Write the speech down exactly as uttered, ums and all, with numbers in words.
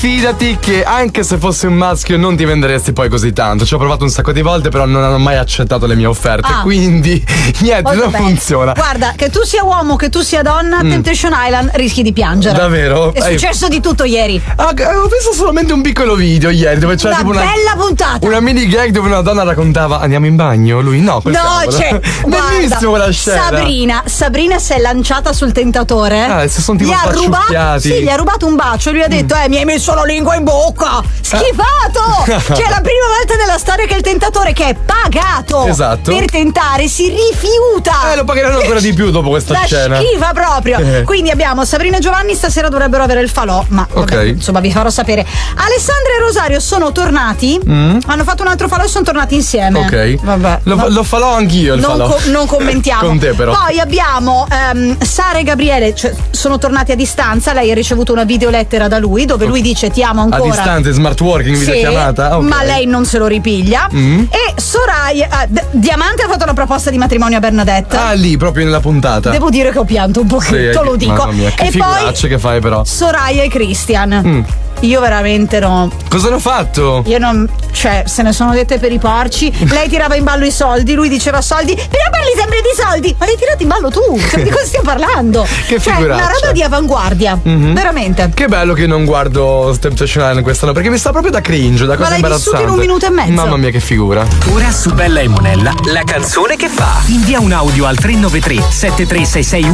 fidati che anche se fossi un maschio non ti venderesti poi così tanto. Ci ho provato un sacco di volte, però non hanno mai accettato le mie offerte. Ah. Quindi niente, Molto non bene. funziona. Guarda, che tu sia uomo, che tu sia donna, Mm. Temptation Island rischi di piangere. Davvero? È Hai- successo di tutto ieri. Ah, ho visto solamente un piccolo video ieri dove c'era Una tipo una bella puntata. Una mini gag dove una donna raccontava andiamo in bagno, lui no. col No, cavolo. c'è. Bellissimo guarda, quella scena. Sabrina, Sabrina si è lanciata sul tentatore. Ah, si sono tipo gli ha rubato, spacciucchiati. sì, gli ha rubato un bacio e lui ha detto: Eh, mi hai messo la lingua in bocca. Schifato! Cioè, è la prima volta nella storia che il tentatore, che è pagato Esatto. per tentare, si rifiuta. Eh, lo pagheranno ancora di più dopo questa La scena. schifa proprio. Eh. Quindi abbiamo Sabrina e Giovanni, stasera dovrebbero avere il falò, ma vabbè, Ok. insomma vi farò sapere. Alessandra e Rosario sono tornati, Mm. hanno fatto un altro falò e sono tornati insieme. Ok. Vabbè. Lo, va- lo farò anch'io il non, falò. co- non commentiamo. Con te però. Poi abbiamo ehm, Sara e Gabriele, cioè, sono tornati a distanza. Lei ha ricevuto una videolettera da lui dove lui dice ti amo A ancora. distanza, in smart working, Sì, videochiamata. Ok. ma lei non se lo ripiglia. Mm. E Soraya, eh, D- Diamante ha fatto la proposta di matrimonio a Bernadette. Ah, lì, proprio nella puntata. Devo dire che ho pianto un pochetto, Sì, lo dico. mamma mia, che E poi figuracce che fai però. Soraya e Christian. Mm. Io veramente no. Cosa hanno fatto? Io non. Cioè, se ne sono dette per i porci. Lei tirava in ballo i soldi, lui diceva soldi. Però parli sempre di soldi. Ma li hai tirati in ballo tu. Cioè, di cosa stiamo parlando? Che cioè, figuraccia. una roba di avanguardia. Mhm. Veramente. Che bello che non guardo Temptation Island quest'anno, perché mi sta proprio da cringe, da Ma cosa l'hai imbarazzante. vissuto in un minuto e mezzo. Mamma mia, che figura. Ora su Bella e Monella, la canzone che fa. Invia un audio al tre nove tre sette tre sei sei